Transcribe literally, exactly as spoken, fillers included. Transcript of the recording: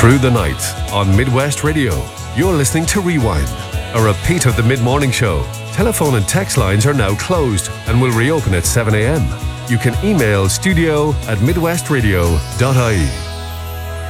through the night on Midwest Radio. You're listening to Rewind, a repeat of the mid-morning show. Telephone and text lines are now closed and will reopen at seven a.m. You can email studio at midwestradio dot I E.